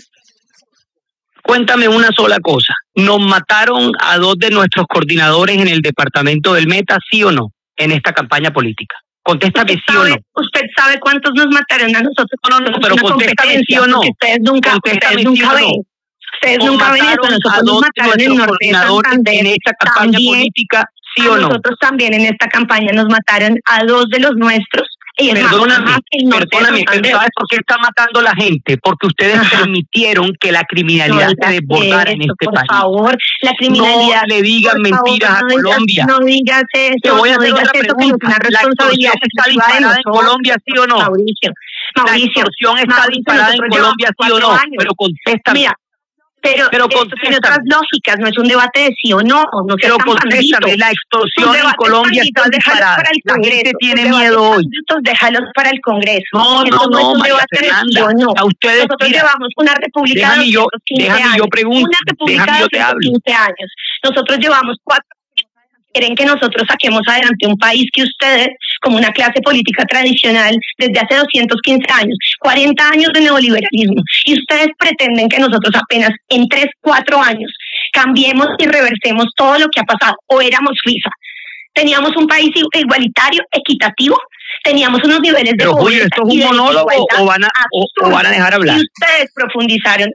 Cuéntame una sola cosa. ¿Nos mataron a 2 de nuestros coordinadores en el departamento del Meta, sí o no, en esta campaña política? Contéstame sí o no. ¿Usted sabe cuántos nos mataron a nosotros? No, pero contéstame sí o no. Ustedes nunca ven. Ustedes nunca ven eso. Nosotros nos mataron en Norte de Santander. En esta campaña política, sí o no. Nosotros también en esta campaña nos mataron a 2 de los nuestros. Perdóname, pero ¿sabes por qué está matando la gente? Porque ustedes permitieron que la criminalidad se desbordara en este país. Por favor, la criminalidad. No le digan mentiras a Colombia. No digas eso. Te voy a hacer otra pregunta. ¿La extorsión está disparada en Colombia, sí o no? Mauricio, ¿La extorsión está disparada en Colombia, sí o no? Pero contéstame. Mira, pero esto tiene otras lógicas, no es un debate de sí o no. Pero contéstame, la extorsión en Colombia está disparada. La gente tiene miedo hoy. Déjalos para el Congreso. No, María Fernanda. A ustedes, nosotros llevamos una república de 15 años. Yo pregunto, una república de 15 años. Nosotros llevamos 4 años. Quieren que nosotros saquemos adelante un país que ustedes, como una clase política tradicional, desde hace 215 años, 40 años de neoliberalismo, y ustedes pretenden que nosotros apenas en 3, 4 años cambiemos y reversemos todo lo que ha pasado. O éramos Suiza. Teníamos un país igualitario, equitativo, teníamos unos niveles de pobreza. Julio, ¿esto es un monólogo o van a dejar hablar? Y ustedes profundizaron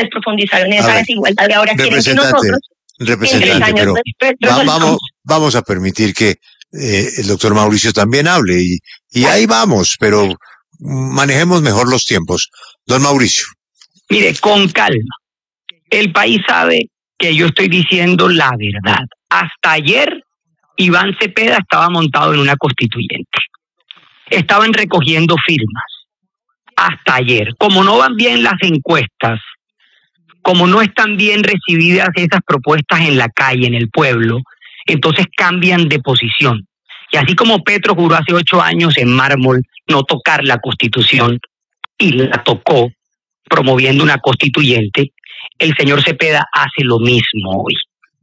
en esa desigualdad, y ahora quieren que nosotros... Representante, pero vamos a permitir que el doctor Mauricio también hable, y ahí vamos, pero manejemos mejor los tiempos. Don Mauricio. Mire, con calma. El país sabe que yo estoy diciendo la verdad. Hasta ayer, Iván Cepeda estaba montado en una constituyente. Estaban recogiendo firmas. Hasta ayer. Como no van bien las encuestas, como no están bien recibidas esas propuestas en la calle, en el pueblo, entonces cambian de posición. Y así como Petro juró hace 8 años en mármol no tocar la Constitución, y la tocó promoviendo una constituyente, el señor Cepeda hace lo mismo hoy.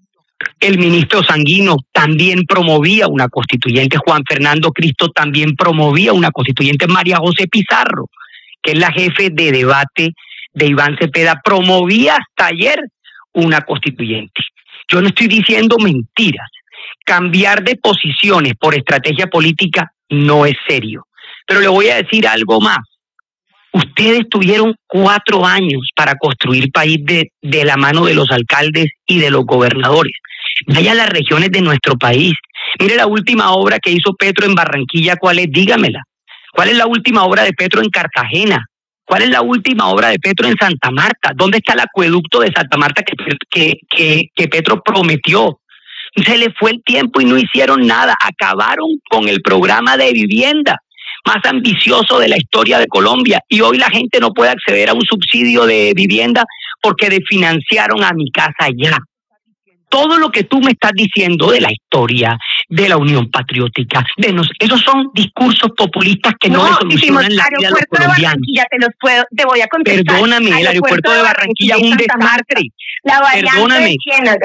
El ministro Sanguino también promovía una constituyente, Juan Fernando Cristo también promovía una constituyente, María José Pizarro, que es la jefe de debate de Iván Cepeda, promovía hasta ayer una constituyente. Yo no estoy diciendo mentiras. Cambiar de posiciones por estrategia política no es serio. Pero le voy a decir algo más. Ustedes tuvieron 4 años para construir país de la mano de los alcaldes y de los gobernadores. Vaya a las regiones de nuestro país. Mire la última obra que hizo Petro en Barranquilla, ¿cuál es? Dígamela. ¿Cuál es la última obra de Petro en Cartagena? ¿Cuál es la última obra de Petro en Santa Marta? ¿Dónde está el acueducto de Santa Marta que Petro prometió? Se le fue el tiempo y no hicieron nada. Acabaron con el programa de vivienda más ambicioso de la historia de Colombia, y hoy la gente no puede acceder a un subsidio de vivienda porque desfinanciaron a Mi Casa Ya. Todo lo que tú me estás diciendo de la historia, de la Unión Patriótica, esos son discursos populistas que no le solucionan la vida a los colombianos. Te voy a contestar. Perdóname, el aeropuerto de Barranquilla es un desastre. La variante de Ciénaga.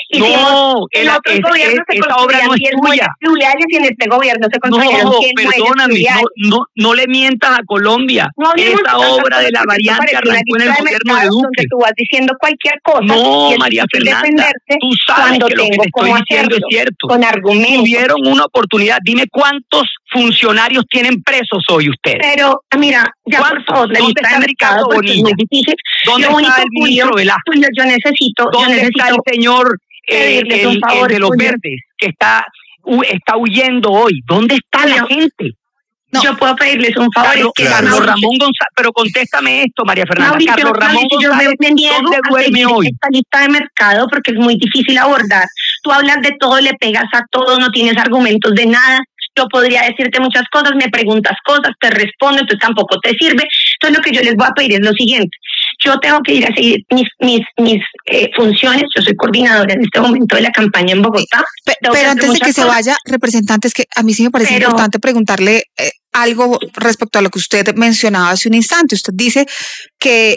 No, esa obra no es tuya. Y en este gobierno se construyeron 100 perdóname, no le mientas a Colombia. Esa obra de la variante arrancó en el gobierno de Duque. Tú vas diciendo cualquier cosa. No, María Fernanda, tú sabes que lo que te estoy diciendo es cierto. Con argumentos. Tuvieron una oportunidad. Dime cuántos funcionarios tienen presos hoy ustedes. Pero, mira, ya por favor, ¿dónde está Ricardo Bonilla? ¿Dónde está el ministro Velasco? Yo necesito. ¿Dónde está el señor el de los verdes que está huyendo hoy? ¿Dónde está la gente? Yo puedo pedirles un favor. Carlos Ramón González, pero contéstame esto, María Fernanda. Mauricio, Carlos Ramón yo González, me niego ¿dónde a duerme seguir hoy? esta lista de mercado porque es muy difícil abordar. Tú hablas de todo, le pegas a todo, no tienes argumentos de nada. Yo podría decirte muchas cosas, me preguntas cosas, te respondo, entonces tampoco te sirve. Entonces lo que yo les voy a pedir es lo siguiente. Yo tengo que ir a seguir mis funciones. Yo soy coordinadora en este momento de la campaña en Bogotá. Pero antes de que se vaya, representante, es que a mí sí me parece importante preguntarle algo respecto a lo que usted mencionaba hace un instante. Usted dice que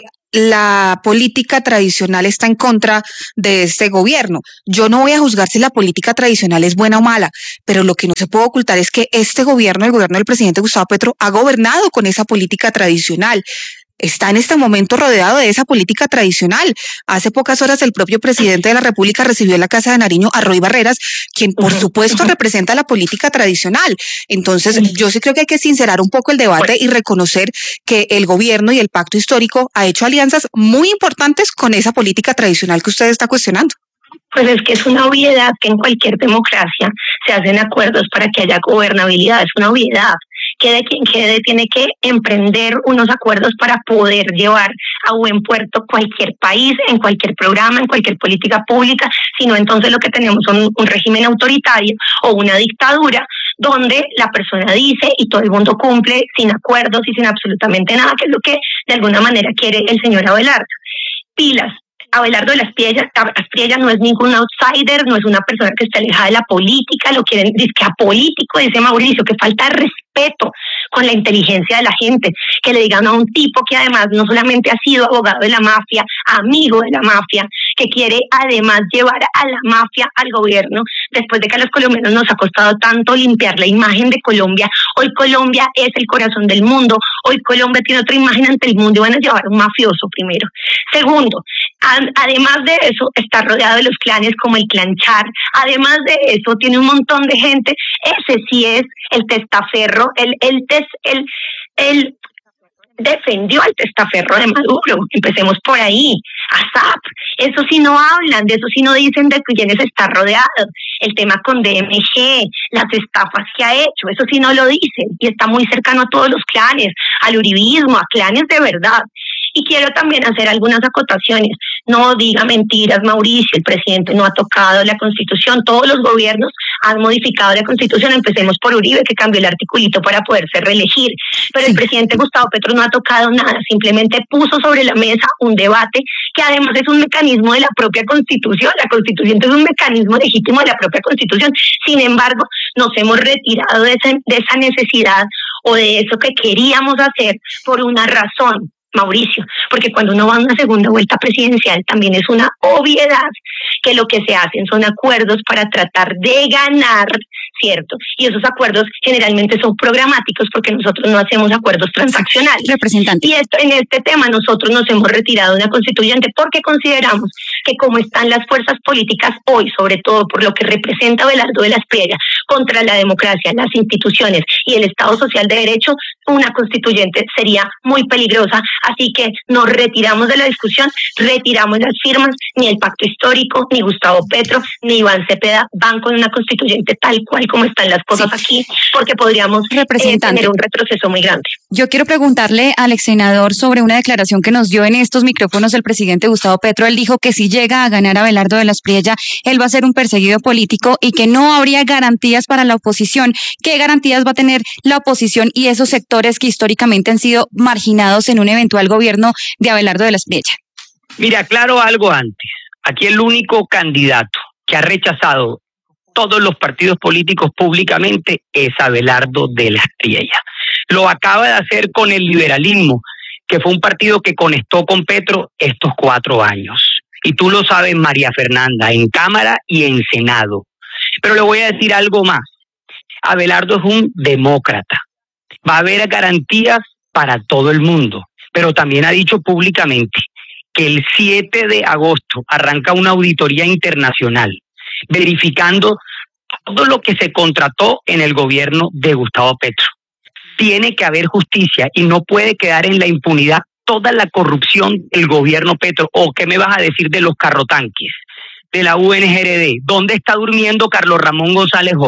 la política tradicional está en contra de este gobierno. Yo no voy a juzgar si la política tradicional es buena o mala, pero lo que no se puede ocultar es que este gobierno, el gobierno del presidente Gustavo Petro, ha gobernado con esa política tradicional. Está en este momento rodeado de esa política tradicional. Hace pocas horas el propio presidente de la República recibió en la Casa de Nariño a Roy Barreras, quien por supuesto representa la política tradicional. Entonces yo sí creo que hay que sincerar un poco el debate y reconocer que el gobierno y el pacto histórico ha hecho alianzas muy importantes con esa política tradicional que usted está cuestionando. Pues es que es una obviedad que en cualquier democracia se hacen acuerdos para que haya gobernabilidad, es una obviedad. Quede quien quede, tiene que emprender unos acuerdos para poder llevar a buen puerto cualquier país, en cualquier programa, en cualquier política pública, sino entonces lo que tenemos son un régimen autoritario o una dictadura donde la persona dice y todo el mundo cumple sin acuerdos y sin absolutamente nada, que es lo que de alguna manera quiere el señor Abelardo. Pilas. Abelardo de las Priellas no es ningún outsider, no es una persona que esté alejada de la política, lo quieren, dice que apolítico, dice Mauricio, que falta de respeto con la inteligencia de la gente, que le digan a un tipo que además no solamente ha sido abogado de la mafia, amigo de la mafia, que quiere además llevar a la mafia al gobierno, después de que a los colombianos nos ha costado tanto limpiar la imagen de Colombia. Hoy Colombia es el corazón del mundo, hoy Colombia tiene otra imagen ante el mundo y van a llevar un mafioso primero. Segundo, además de eso, está rodeado de los clanes como el clan Char. Además de eso, tiene un montón de gente. Ese sí es el testaferro, él defendió al testaferro de Maduro. Empecemos por ahí. ASAP. Eso sí no hablan, de eso sí no dicen de quiénes está rodeado. El tema con DMG, las estafas que ha hecho, eso sí no lo dicen. Y está muy cercano a todos los clanes, al uribismo, a clanes de verdad. Y quiero también hacer algunas acotaciones. No diga mentiras, Mauricio, el presidente no ha tocado la Constitución, todos los gobiernos han modificado la Constitución, empecemos por Uribe, que cambió el articulito para poderse reelegir, pero el presidente Gustavo Petro no ha tocado nada, simplemente puso sobre la mesa un debate que además es un mecanismo de la propia Constitución, la Constitución es un mecanismo legítimo de la propia Constitución, sin embargo, nos hemos retirado de esa necesidad o de eso que queríamos hacer por una razón, Mauricio, porque cuando uno va a una segunda vuelta presidencial también es una obviedad que lo que se hacen son acuerdos para tratar de ganar, ¿cierto? Y esos acuerdos generalmente son programáticos porque nosotros no hacemos acuerdos transaccionales. Representante. Y en este tema nosotros nos hemos retirado de una constituyente porque consideramos que como están las fuerzas políticas hoy, sobre todo por lo que representa Abelardo de las Priellas contra la democracia, las instituciones y el Estado Social de Derecho, una constituyente sería muy peligrosa. Así que nos retiramos de la discusión, retiramos las firmas, ni el pacto histórico, ni Gustavo Petro, ni Iván Cepeda van con una constituyente tal cual como están las cosas aquí, porque podríamos tener un retroceso muy grande. Yo quiero preguntarle al ex senador sobre una declaración que nos dio en estos micrófonos el presidente Gustavo Petro. Él dijo que si llega a ganar Abelardo de las Priellas, él va a ser un perseguido político y que no habría garantías para la oposición. ¿Qué garantías va a tener la oposición y esos sectores que históricamente han sido marginados en un eventual gobierno de Abelardo de las Priellas? Mira, claro algo antes. Aquí el único candidato que ha rechazado todos los partidos políticos públicamente es Abelardo de las Priellas. Lo acaba de hacer con el liberalismo, que fue un partido que conectó con Petro estos 4 años. Y tú lo sabes, María Fernanda, en Cámara y en Senado. Pero le voy a decir algo más. Abelardo es un demócrata. Va a haber garantías para todo el mundo. Pero también ha dicho públicamente que el 7 de agosto arranca una auditoría internacional verificando todo lo que se contrató en el gobierno de Gustavo Petro. Tiene que haber justicia y no puede quedar en la impunidad toda la corrupción del gobierno Petro. ¿O qué me vas a decir de los carrotanques, de la UNGRD? ¿Dónde está durmiendo Carlos Ramón González hoy?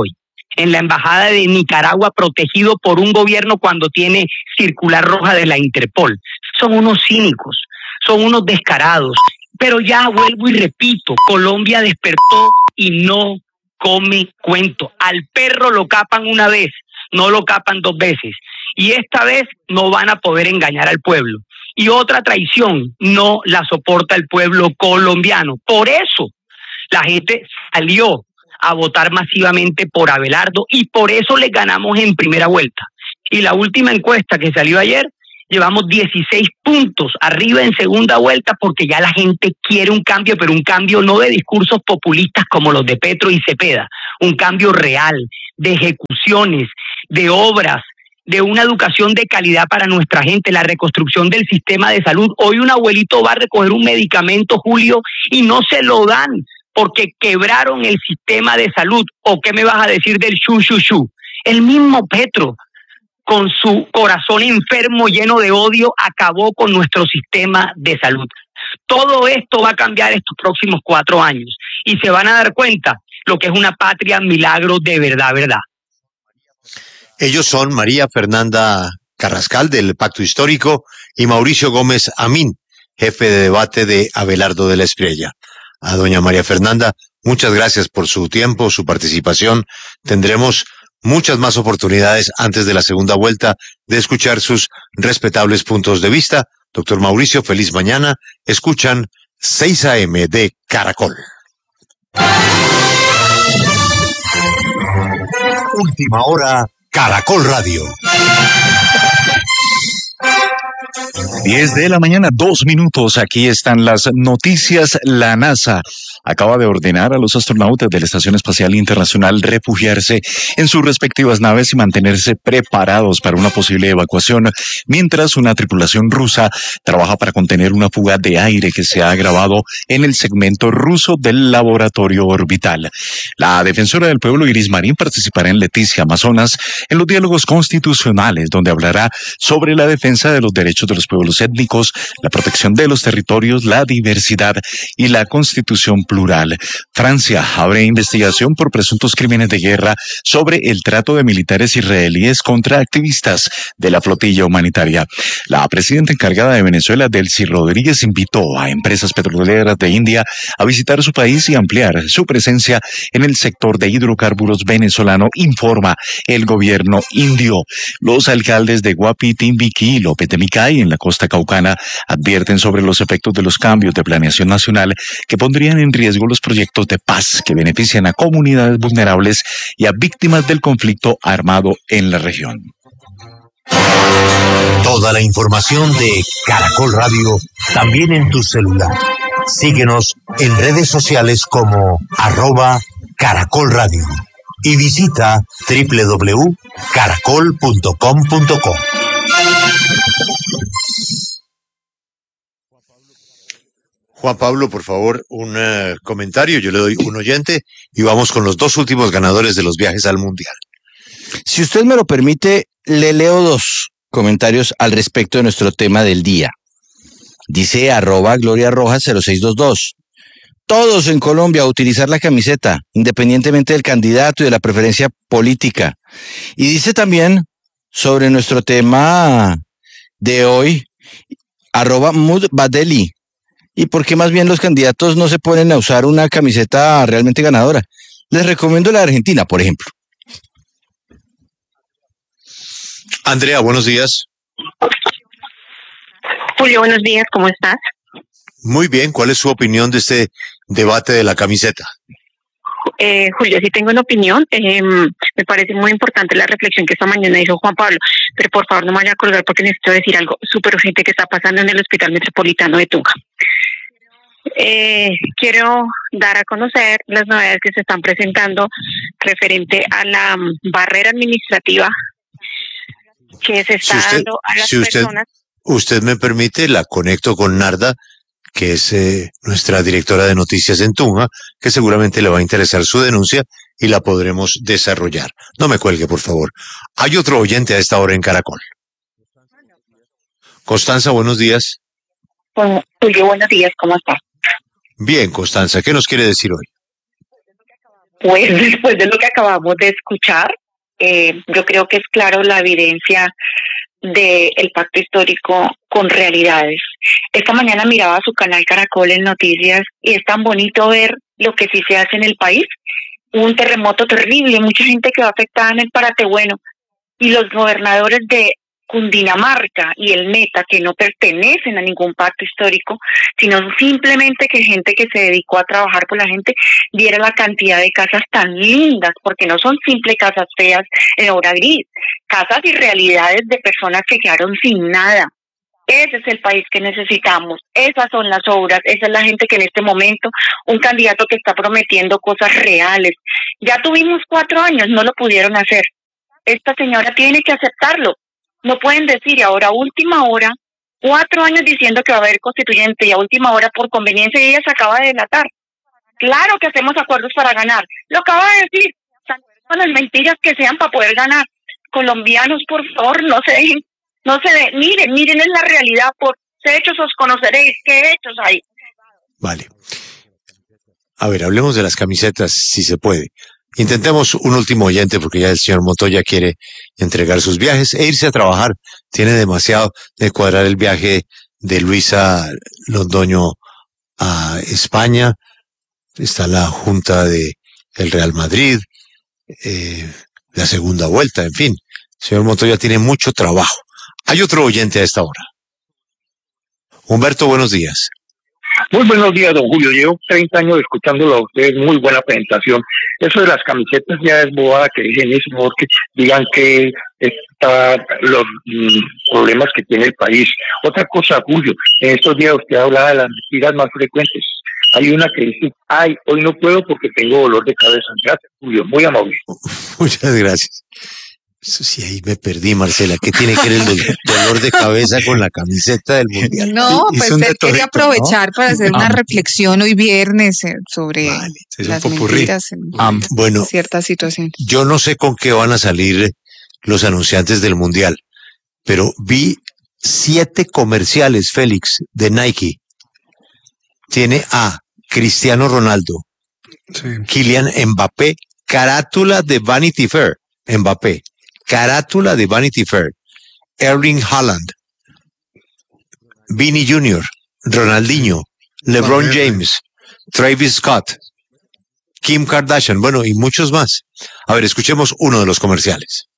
en la embajada de Nicaragua protegido por un gobierno cuando tiene circular roja de la Interpol. Son unos cínicos, son unos descarados. Pero ya vuelvo y repito, Colombia despertó y no come cuento. Al perro lo capan una vez, no lo capan dos veces. Y esta vez no van a poder engañar al pueblo. Y otra traición no la soporta el pueblo colombiano. Por eso la gente salió a votar masivamente por Abelardo y por eso le ganamos en primera vuelta. Y la última encuesta que salió ayer, llevamos 16 puntos arriba en segunda vuelta porque ya la gente quiere un cambio, pero un cambio no de discursos populistas como los de Petro y Cepeda, un cambio real, de ejecuciones, de obras, de una educación de calidad para nuestra gente, la reconstrucción del sistema de salud. Hoy un abuelito va a recoger un medicamento, Julio, y no se lo dan porque quebraron el sistema de salud. ¿O qué me vas a decir del shu? El mismo Petro, con su corazón enfermo, lleno de odio, acabó con nuestro sistema de salud. Todo esto va a cambiar estos próximos 4 años y se van a dar cuenta lo que es una patria milagro de verdad. Ellos son María Fernanda Carrascal, del Pacto Histórico, y Mauricio Gómez Amín, jefe de debate de Abelardo de la Espriella. A doña María Fernanda, muchas gracias por su tiempo, su participación. Tendremos muchas más oportunidades antes de la segunda vuelta de escuchar sus respetables puntos de vista. Doctor Mauricio, feliz mañana. Escuchan 6 AM de Caracol. Última hora, Caracol Radio. 10 de la mañana, 2 minutos. Aquí están las noticias. La NASA acaba de ordenar a los astronautas de la Estación Espacial Internacional refugiarse en sus respectivas naves y mantenerse preparados para una posible evacuación, mientras una tripulación rusa trabaja para contener una fuga de aire que se ha agravado en el segmento ruso del laboratorio orbital. La defensora del pueblo Iris Marín participará en Leticia, Amazonas, en los diálogos constitucionales, donde hablará sobre la defensa de los derechos de los pueblos étnicos, la protección de los territorios, la diversidad y la constitución plural. Francia abre investigación por presuntos crímenes de guerra sobre el trato de militares israelíes contra activistas de la flotilla humanitaria. La presidenta encargada de Venezuela, Delcy Rodríguez, invitó a empresas petroleras de India a visitar su país y ampliar su presencia en el sector de hidrocarburos venezolano, informa el gobierno indio. Los alcaldes de Guapi, Timbiquí y López de Micay, en la costa caucana, advierten sobre los efectos de los cambios de planeación nacional que pondrían en riesgo los proyectos de paz que benefician a comunidades vulnerables y a víctimas del conflicto armado en la región. Toda la información de Caracol Radio también en tu celular. Síguenos en redes sociales como @Caracol Radio y visita www.caracol.com.co. Juan Pablo, por favor, un comentario. Yo le doy un oyente y vamos con los 2 últimos ganadores de los viajes al Mundial. Si usted me lo permite, le leo 2 comentarios al respecto de nuestro tema del día. Dice @GloriaRojas0622. Todos en Colombia a utilizar la camiseta, independientemente del candidato y de la preferencia política. Y dice también sobre nuestro tema de hoy, @Mudbadeli. ¿Y por qué más bien los candidatos no se ponen a usar una camiseta realmente ganadora? Les recomiendo la de Argentina, por ejemplo. Andrea, buenos días. Julio, buenos días, ¿cómo estás? Muy bien, ¿cuál es su opinión de este debate de la camiseta? Julio, sí tengo una opinión. Me parece muy importante la reflexión que esta mañana hizo Juan Pablo, pero por favor no me vaya a colgar porque necesito decir algo súper urgente que está pasando en el Hospital Metropolitano de Tunja. Quiero dar a conocer las novedades que se están presentando referente a la barrera administrativa que se está dando a las personas. Usted me permite, la conecto con Narda, que es nuestra directora de noticias en Tunja, que seguramente le va a interesar su denuncia y la podremos desarrollar. No me cuelgue, por favor. Hay otro oyente a esta hora en Caracol. Constanza, buenos días. Julio, buenos días, ¿cómo estás? Bien, Constanza, ¿qué nos quiere decir hoy? Pues después de lo que acabamos de escuchar, yo creo que es claro la evidencia del pacto histórico con realidades. Esta mañana miraba su canal Caracol en Noticias y es tan bonito ver lo que sí se hace en el país. Hubo un terremoto terrible, mucha gente quedó afectada en el Paratebueno y los gobernadores de Cundinamarca y el Meta, que no pertenecen a ningún pacto histórico, sino simplemente que gente que se dedicó a trabajar por la gente viera la cantidad de casas tan lindas, porque no son simples casas feas en obra gris, casas y realidades de personas que quedaron sin nada. Ese es el país que necesitamos, esas son las obras, esa es la gente que en este momento, un candidato que está prometiendo cosas reales. Ya tuvimos 4 años, no lo pudieron hacer. Esta señora tiene que aceptarlo. No pueden decir, y ahora a última hora, 4 años diciendo que va a haber constituyente y a última hora por conveniencia ella se acaba de delatar. Claro que hacemos acuerdos para ganar. Lo acaba de decir. Con las mentiras que sean para poder ganar. Colombianos, por favor, no se dejen. Miren en la realidad. Por hechos os conoceréis. ¿Qué hechos hay? Vale. A ver, hablemos de las camisetas, si se puede. Intentemos un último oyente porque ya el señor Montoya quiere entregar sus viajes e irse a trabajar. Tiene demasiado de cuadrar el viaje de Luisa Londoño a España. Está la junta del Real Madrid, la segunda vuelta, en fin. El señor Montoya tiene mucho trabajo. Hay otro oyente a esta hora. Humberto, buenos días. Muy buenos días, don Julio. Llevo 30 años escuchándolo a ustedes. Muy buena presentación. Eso de las camisetas ya es bobada que dejen eso, porque digan que los problemas que tiene el país. Otra cosa, Julio, en estos días usted hablaba de las mentiras más frecuentes. Hay una que dice, ay, hoy no puedo porque tengo dolor de cabeza. Gracias, Julio. Muy amable. Muchas gracias. Eso sí, ahí me perdí, Marcela. ¿Qué tiene que ver el dolor de cabeza con la camiseta del Mundial? No, pues él quería aprovechar, ¿no?, para hacer una reflexión hoy viernes sobre las mentiras en cierta situación. Yo no sé con qué van a salir los anunciantes del Mundial, pero vi 7 comerciales, Félix, de Nike. Tiene a Cristiano Ronaldo, Kylian Mbappé, carátula de Vanity Fair, Mbappé. Carátula de Vanity Fair, Erling Haaland, Vini Jr., Ronaldinho, LeBron James, Travis Scott, Kim Kardashian, bueno, y muchos más. A ver, escuchemos uno de los comerciales.